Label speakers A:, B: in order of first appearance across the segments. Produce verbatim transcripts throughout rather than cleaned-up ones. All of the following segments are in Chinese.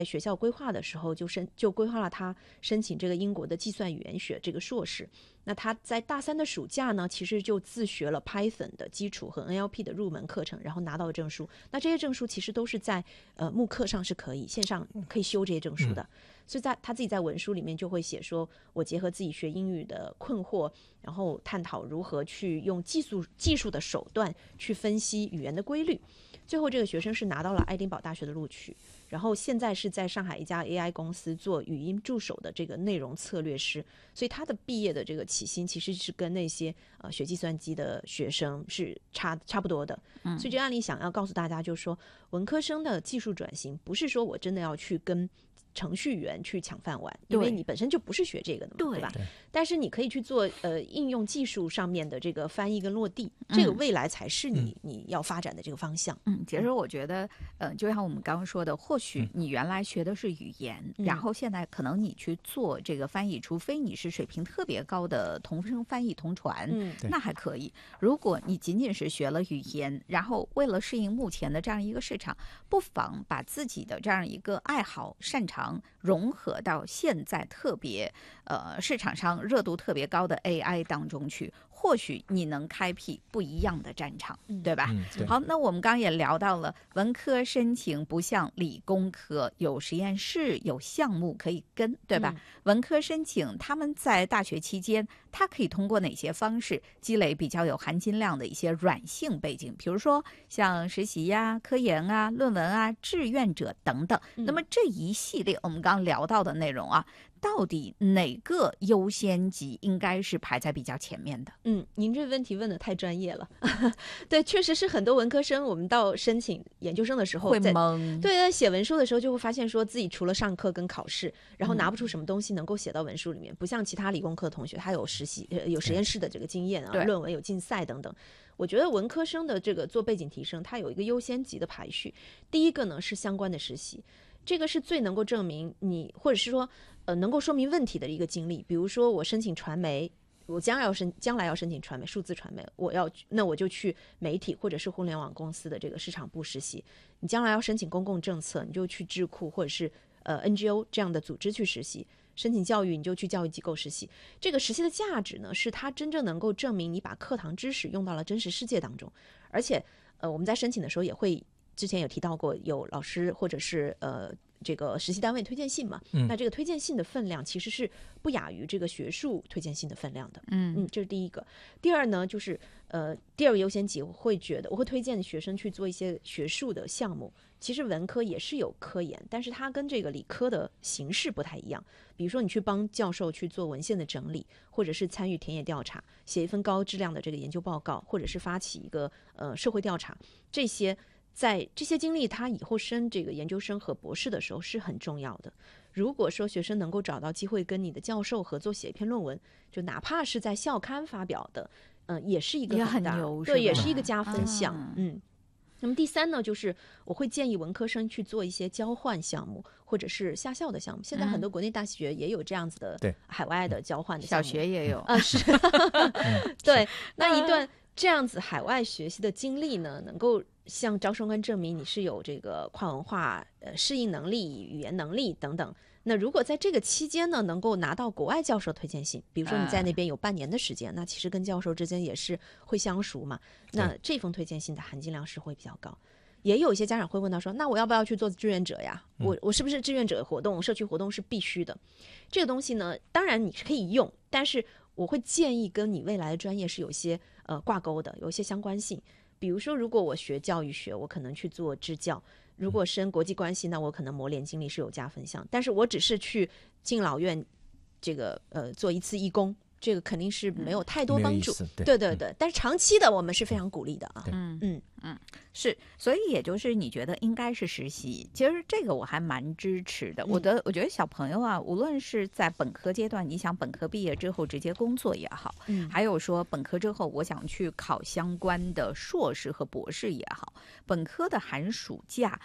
A: 学校规划的时候就申就规划了他申请这个英国的计算语言学这个硕士。那他在大三的暑假呢，其实就自学了 Python 的基础和 N L P 的入门课程，然后拿到了证书。那这些证书其实都是在呃慕课上是可以线上可以修这些证书的。嗯、所以在他自己在文书里面就会写说，我结合自己学英语的困惑，然后探讨如何去用技术技术的手段去分析语言的规律。最后这个学生是拿到了爱丁堡大学的录取，然后现在是在上海一家 A I 公司做语音助手的这个内容策略师，所以他的毕业的这个起薪其实是跟那些呃学计算机的学生是差差不多的。嗯，所以这个案例想要告诉大家，就是说文科生的技术转型不是说我真的要去跟程序员去抢饭碗，因为你本身就不是学这个的嘛， 对, 对吧？对，但是你可以去做呃应用技术上面的这个翻译跟落地，嗯、这个未来才是你、嗯、你要发展的这个方向。
B: 嗯，其实我觉得，呃，就像我们刚刚说的，或许你原来学的是语言，嗯、然后现在可能你去做这个翻译，除非你是水平特别高的同声翻译同传，嗯，那还可以。如果你仅仅是学了语言，然后为了适应目前的这样一个市场，不妨把自己的这样一个爱好、擅长融合到现在特别呃市场上热度特别高的 A I 当中去，或许你能开辟不一样的战场，嗯、对吧？嗯、对。好，那我们刚刚也聊到了文科申请不像理工科有实验室有项目可以跟，对吧？嗯、文科申请他们在大学期间，他可以通过哪些方式积累比较有含金量的一些软性背景，比如说像实习呀、科研啊、论文啊、志愿者等等。嗯、那么这一系列我们刚刚聊到的内容啊，到底哪个优先级应该是排在比较前面的？
A: 嗯，您这个问题问得太专业了。对，确实是很多文科生，我们到申请研究生的时候
B: 会懵。
A: 对，在写文书的时候就会发现说自己除了上课跟考试，然后拿不出什么东西能够写到文书里面，嗯、不像其他理工科的同学，他有实习、有实验室的这个经验啊，论文有竞赛等等。我觉得文科生的这个做背景提升，它有一个优先级的排序。第一个呢是相关的实习。这个是最能够证明你，或者是说，呃，能够说明问题的一个经历。比如说，我申请传媒，我将来要申将来要申请传媒、数字传媒，我要那我就去媒体或者是互联网公司的这个市场部实习。你将来要申请公共政策，你就去智库或者是呃 N G O 这样的组织去实习。申请教育，你就去教育机构实习。这个实习的价值呢，是它真正能够证明你把课堂知识用到了真实世界当中。而且，呃，我们在申请的时候也会。之前有提到过，有老师或者是呃这个实习单位推荐信嘛，嗯、那这个推荐信的分量其实是不亚于这个学术推荐信的分量的，嗯嗯，这是第一个。第二呢，就是呃第二个优先级，我会觉得我会推荐学生去做一些学术的项目。其实文科也是有科研，但是它跟这个理科的形式不太一样。比如说你去帮教授去做文献的整理，或者是参与田野调查，写一份高质量的这个研究报告，或者是发起一个呃社会调查，这些。在这些经历，他以后升这个研究生和博士的时候是很重要的。如果说学生能够找到机会跟你的教授合作写一篇论文，就哪怕是在校刊发表的，嗯、呃，也是一个很大，
B: 也很牛，
A: 对，也是一个加分项。啊、嗯。那么第三呢，就是我会建议文科生去做一些交换项目，或者是下校的项目。现在很多国内大学也有这样子的海外的交换的项目，
B: 小学也有
A: 啊，是，对，那一段这样子海外学习的经历呢，能够向招生官证明你是有这个跨文化呃适应能力、语言能力等等。那如果在这个期间呢，能够拿到国外教授推荐信，比如说你在那边有半年的时间，那其实跟教授之间也是会相熟嘛，那这封推荐信的含金量是会比较高。也有一些家长会问到说，那我要不要去做志愿者呀？我我是不是志愿者活动、社区活动是必须的？这个东西呢，当然你是可以用，但是我会建议跟你未来的专业是有些呃挂钩的，有一些相关性。比如说，如果我学教育学，我可能去做支教；如果升国际关系，那我可能模联经历是有加分项。但是我只是去敬老院这个呃做一次义工，这个肯定是没有太多帮助。
C: 嗯、对
A: 对对对，但是长期的我们是非常鼓励的啊。
B: 嗯嗯嗯，是，所以也就是你觉得应该是实习，其实这个我还蛮支持的。嗯、我的我觉得小朋友啊，无论是在本科阶段，你想本科毕业之后直接工作也好，嗯，还有说本科之后我想去考相关的硕士和博士也好，本科的寒暑假。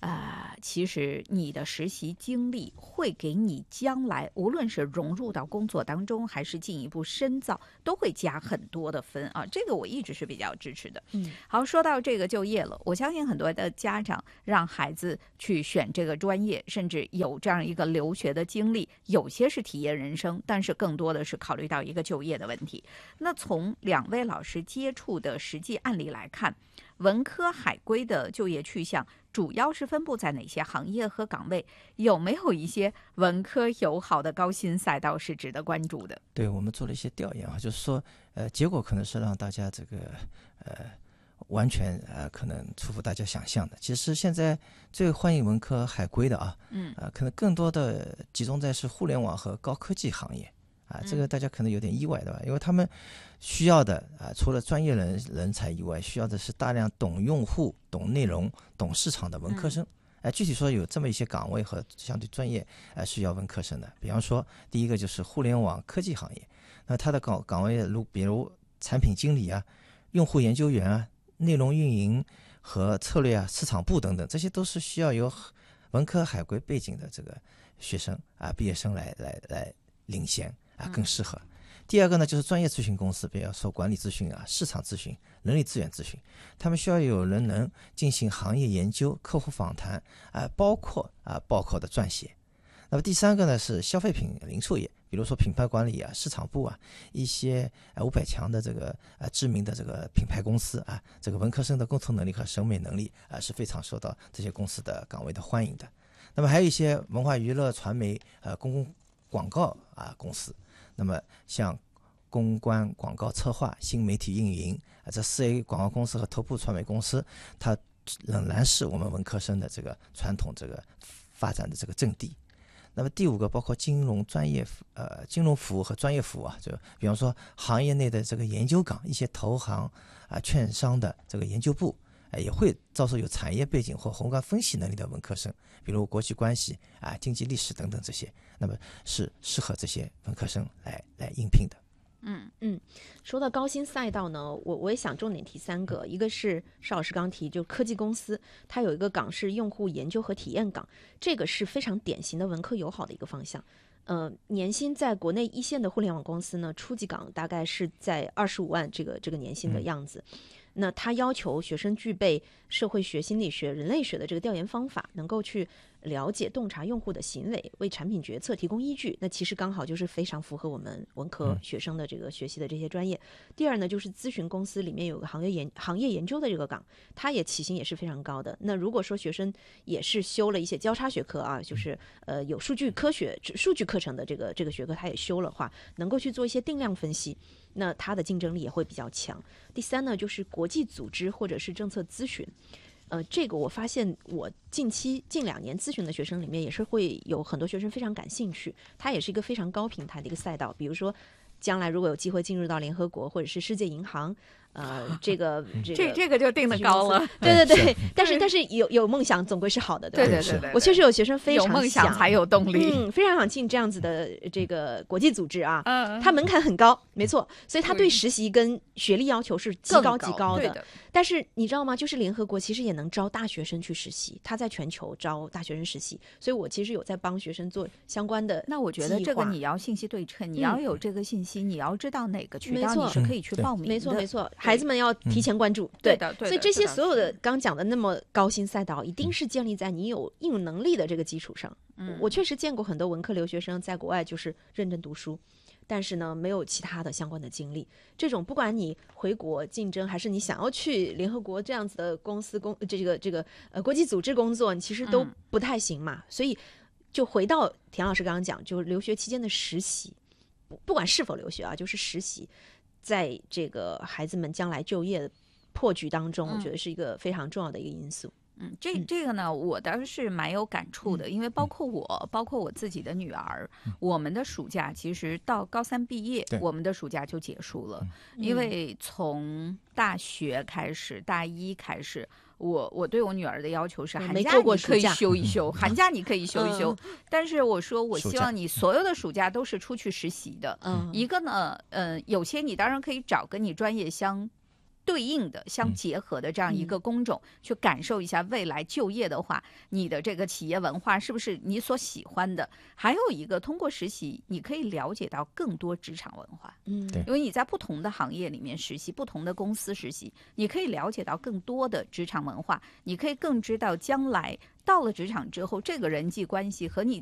B: 呃，其实你的实习经历会给你将来无论是融入到工作当中，还是进一步深造，都会加很多的分啊。这个我一直是比较支持的。
A: 嗯，
B: 好，说到这个就业了，我相信很多的家长让孩子去选这个专业，甚至有这样一个留学的经历，有些是体验人生，但是更多的是考虑到一个就业的问题。那从两位老师接触的实际案例来看，文科海归的就业去向主要是分布在哪些行业和岗位？有没有一些文科友好的高薪赛道是值得关注的？
C: 对，我们做了一些调研啊，就是说，呃，结果可能是让大家这个呃完全呃可能出乎大家想象的。其实现在最欢迎文科海归的啊，嗯，呃，可能更多的集中在是互联网和高科技行业。啊，这个大家可能有点意外，对吧？因为他们需要的啊，除了专业人人才以外，需要的是大量懂用户、懂内容、懂市场的文科生。哎、嗯，具体说有这么一些岗位和相对专业，呃，需要文科生的。比方说，第一个就是互联网科技行业，那它的岗岗位如比如产品经理啊、用户研究员啊、内容运营和策略啊、市场部等等，这些都是需要有文科海归背景的这个学生啊、毕业生来来来领衔。啊，更适合。第二个呢，就是专业咨询公司，比如说管理咨询啊、市场咨询、人力资源咨询，他们需要有人能进行行业研究、客户访谈啊，包括啊报告的撰写。那么第三个呢是消费品零售业，比如说品牌管理啊、市场部啊，一些啊五百强的这个啊知名的这个品牌公司啊，这个文科生的沟通能力和审美能力啊是非常受到这些公司的岗位的欢迎的。那么还有一些文化娱乐、传媒呃公共广告啊公司。那么像公关、广告策划、新媒体运营啊，这四 A 广告公司和头部传媒公司，它仍然是我们文科生的这个传统这个发展的这个阵地。那么第五个包括金融专业呃金融服务和专业服务啊，就比方说行业内的这个研究岗，一些投行啊、券商的这个研究部。也会招收有产业背景或宏观分析能力的文科生，比如国际关系啊、经济历史等等这些，那么是适合这些文科生来来应聘的。
A: 嗯嗯，说到高薪赛道呢，我我也想重点提三个，一个是邵老师刚提，就科技公司，它有一个岗是用户研究和体验岗，这个是非常典型的文科友好的一个方向。呃，年薪在国内一线的互联网公司呢，初级岗大概是在二十五万这个这个年薪的样子。嗯，那他要求学生具备社会学、心理学、人类学的这个调研方法，能够去了解洞察用户的行为，为产品决策提供依据。那其实刚好就是非常符合我们文科学生的这个学习的这些专业。嗯，第二呢，就是咨询公司里面有个行业研行业研究的这个岗，它也起薪也是非常高的。那如果说学生也是修了一些交叉学科啊，就是呃有数据科学、数据课程的这个这个学科，他也修了话，能够去做一些定量分析。那它的竞争力也会比较强。第三呢，就是国际组织或者是政策咨询，呃，这个我发现我近期近两年咨询的学生里面，也是会有很多学生非常感兴趣，它也是一个非常高平台的一个赛道。比如说，将来如果有机会进入到联合国或者是世界银行。呃，这个这个
B: 这个就定得高了，
A: 对对对，但是但是有有梦想总归是好的，
B: 对对对对。
A: 我确实有学生非常
B: 有梦想才有动力，
A: 嗯，非常想进这样子的这个国际组织啊，嗯，它门槛很高，没错，所以他对实习跟学历要求是极高极高的。但是你知道吗？就是联合国其实也能招大学生去实习，他在全球招大学生实习，所以我其实有在帮学生做相关的。
B: 那我觉得这个你要信息对称，你要有这个信息，你要知道哪个渠道你是可以去报名的，
A: 没错没错。孩子们要提前关注，
B: 嗯、对的，
A: 对，所以这些所有的刚讲的那么高薪赛道，一定是建立在你有应用能力的这个基础上。嗯，我确实见过很多文科留学生在国外就是认真读书，但是呢，没有其他的相关的经历。这种不管你回国竞争，还是你想要去联合国这样子的公司工这个这个呃国际组织工作，你其实都不太行嘛。嗯、所以就回到田老师刚刚讲，就是留学期间的实习，不不管是否留学啊，就是实习。在这个孩子们将来就业的破局当中，我觉得是一个非常重要的一个因素。
B: 嗯，这这个呢，我倒是蛮有感触的，因为包括我，包括我自己的女儿，我们的暑假其实到高三毕业，我们的暑假就结束了，因为从大学开始，大一开始。我我对我女儿的要求是，寒假你可以休一休，寒假你可以休一休。但是我说，我希望你所有的暑假都是出去实习的。嗯，一个呢，嗯、呃，有些你当然可以找跟你专业相对应的、相结合的这样一个工种，嗯、去感受一下未来就业的话，你的这个企业文化是不是你所喜欢的？还有一个，通过实习，你可以了解到更多职场文化。
A: 嗯，
C: 对，
B: 因为你在不同的行业里面实习，不同的公司实习，你可以了解到更多的职场文化，你可以更知道将来到了职场之后，这个人际关系和你